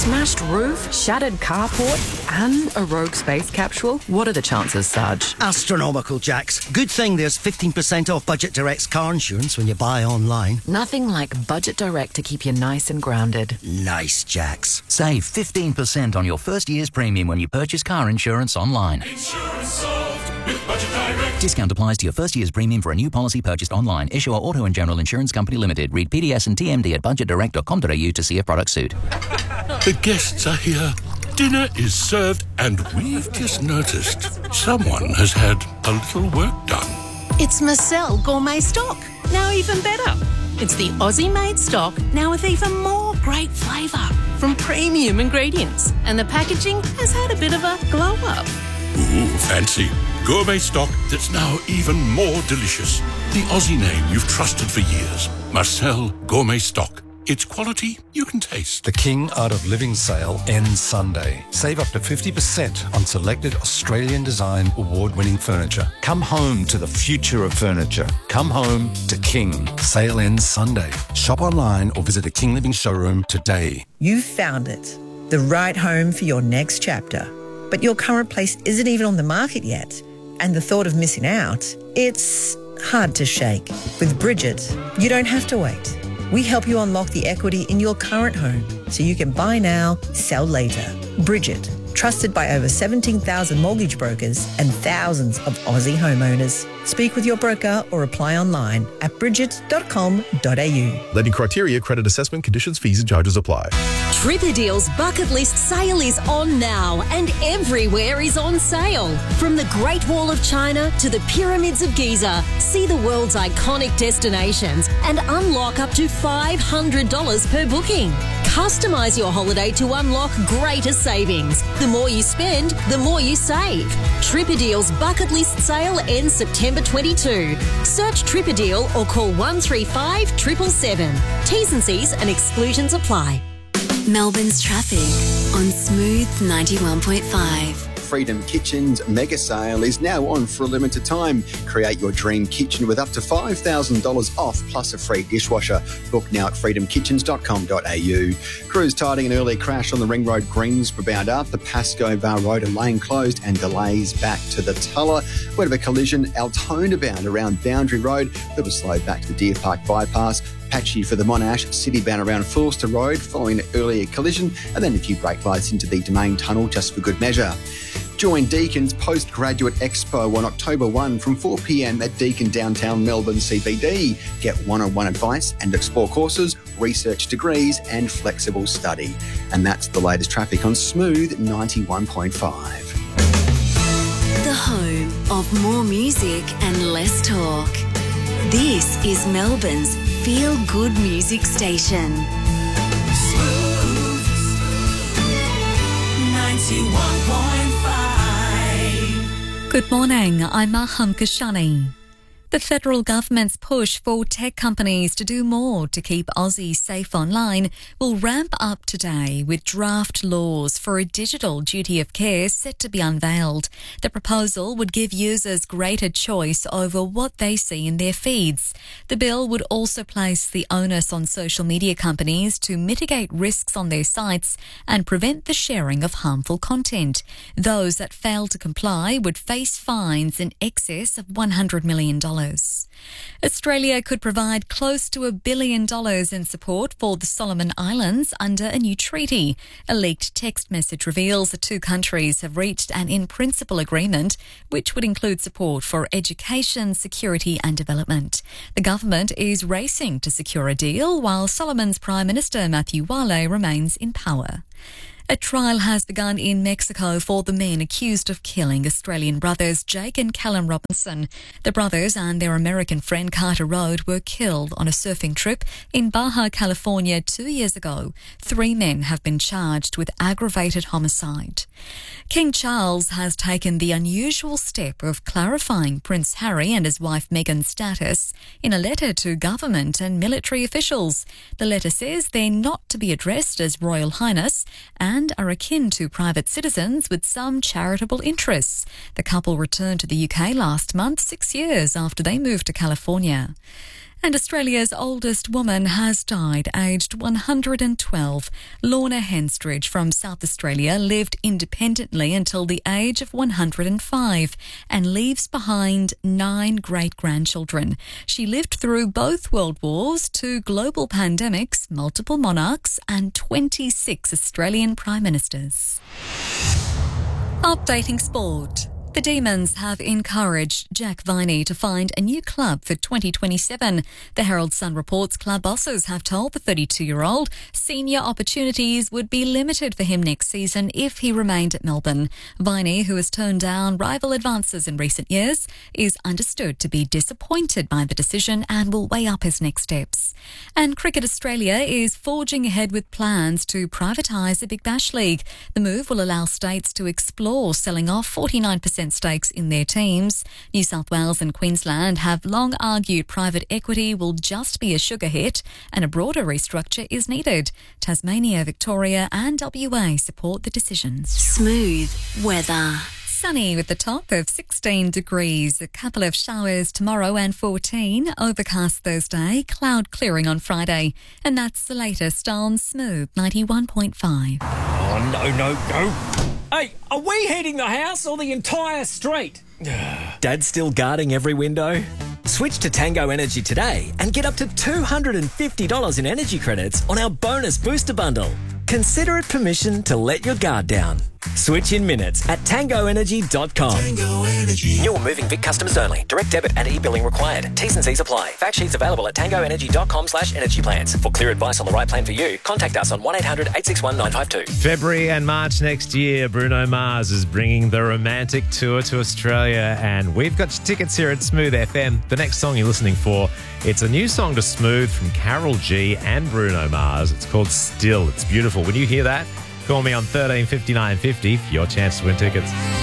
smashed roof, shattered carport, and a rogue space capsule? What are the chances, Sarge? Astronomical, Jax. Good thing there's 15% off Budget Direct's car insurance when you buy online. Nothing like Budget Direct to keep you nice and grounded. Nice, Jax. Save 15% on your first year's premium when you purchase car insurance online. Insurance solved with Budget Direct. Discount applies to your first year's premium for a new policy purchased online. Issuer Auto and General Insurance Company Limited. Read PDS and TMD at budgetdirect.com.au to see if products suit. The guests are here. Dinner is served, and we've just noticed someone has had a little work done. It's Marcel Gourmet Stock, now even better. It's the Aussie-made stock, now with even more great flavour from premium ingredients. And the packaging has had a bit of a glow-up. Ooh, fancy. Gourmet stock that's now even more delicious. The Aussie name you've trusted for years. Marcel Gourmet Stock. It's quality you can taste. The King Art of Living sale ends Sunday. Save up to 50% on selected Australian design award-winning furniture. Come home to the future of furniture. Come home to King. Sale ends Sunday. Shop online or visit a King Living showroom today. You've found it. The right home for your next chapter. But your current place isn't even on the market yet. And the thought of missing out, it's hard to shake. With Bridget, you don't have to wait. We help you unlock the equity in your current home so you can buy now, sell later. Bridget, trusted by over 17,000 mortgage brokers and thousands of Aussie homeowners. Speak with your broker or apply online at bridget.com.au. Lending criteria, credit assessment, conditions, fees and charges apply. TripADeal's bucket list sale is on now and everywhere is on sale. From the Great Wall of China to the Pyramids of Giza, see the world's iconic destinations and unlock up to $500 per booking. Customise your holiday to unlock greater savings. The more you spend, the more you save. TripADeal's bucket list sale ends September 22. Search TripADeal or call 135 777. T's and C's and exclusions apply. Melbourne's traffic on Smooth 91.5. Freedom Kitchen's mega sale is now on for a limited time. Create your dream kitchen with up to $5,000 off plus a free dishwasher. Book now at freedomkitchens.com.au. Crews tiding an early crash on the Ring Road Greensborough bound up. The Pascoe Bar Road and lane closed and delays back to the Tulla. Bit of a collision Altona bound around Boundary Road. That was slowed back to the Deer Park bypass. Patchy for the Monash City bound around Forster Road following an earlier collision, and then a few brake lights into the Domain Tunnel just for good measure. Join Deacon's Postgraduate Expo on October 1 from 4 p.m. at Deakin Downtown Melbourne CBD. Get one-on-one advice and explore courses, research degrees and flexible study. And that's the latest traffic on Smooth 91.5. The home of more music and less talk. This is Melbourne's feel-good music station. Smooth 91.5. Good morning, I'm Maham Kashani. The federal government's push for tech companies to do more to keep Aussies safe online will ramp up today with draft laws for a digital duty of care set to be unveiled. The proposal would give users greater choice over what they see in their feeds. The bill would also place the onus on social media companies to mitigate risks on their sites and prevent the sharing of harmful content. Those that fail to comply would face fines in excess of $100 million. Australia could provide close to $1 billion in support for the Solomon Islands under a new treaty. A leaked text message reveals the two countries have reached an in-principle agreement, which would include support for education, security and development. The government is racing to secure a deal, while Solomon's Prime Minister Matthew Wale remains in power. A trial has begun in Mexico for the men accused of killing Australian brothers Jake and Callum Robinson. The brothers and their American friend Carter Road were killed on a surfing trip in Baja California 2 years ago. 3 men have been charged with aggravated homicide. King Charles has taken the unusual step of clarifying Prince Harry and his wife Meghan's status in a letter to government and military officials. The letter says they're not to be addressed as Royal Highness and are akin to private citizens with some charitable interests. The couple returned to the UK last month, 6 years after they moved to California. And Australia's oldest woman has died, aged 112. Lorna Henstridge from South Australia lived independently until the age of 105 and leaves behind 9 great-grandchildren. She lived through both World Wars, 2 global pandemics, multiple monarchs and 26 Australian Prime Ministers. Updating sport. The Demons have encouraged Jack Viney to find a new club for 2027. The Herald Sun reports club bosses have told the 32-year-old senior opportunities would be limited for him next season if he remained at Melbourne. Viney, who has turned down rival advances in recent years, is understood to be disappointed by the decision and will weigh up his next steps. And Cricket Australia is forging ahead with plans to privatise the Big Bash League. The move will allow states to explore selling off 49% stakes in their teams. New South Wales and Queensland have long argued private equity will just be a sugar hit and a broader restructure is needed. Tasmania, Victoria and WA support the decisions. Smooth weather. Sunny with the top of 16 degrees. A couple of showers tomorrow and 14. Overcast Thursday. Cloud clearing on Friday. And that's the latest on Smooth 91.5. Oh, no. Hey, are we heating the house or the entire street? Dad's still guarding every window? Switch to Tango Energy today and get up to $250 in energy credits on our bonus booster bundle. Consider it permission to let your guard down. Switch in minutes at tangoenergy.com. Tango Energy. New or moving Vic customers only. Direct debit and e-billing required. T's and C's apply. Fact sheets available at tangoenergy.com/energy plans. For clear advice on the right plan for you, contact us on 1-800-861-952. February and March next year, Bruno Mars is bringing the Romantic Tour to Australia, and we've got tickets here at Smooth FM. The next song you're listening for, it's a new song to Smooth from Carol G and Bruno Mars. It's called Still. It's beautiful. When you hear that, call me on 13 59 50 for your chance to win tickets.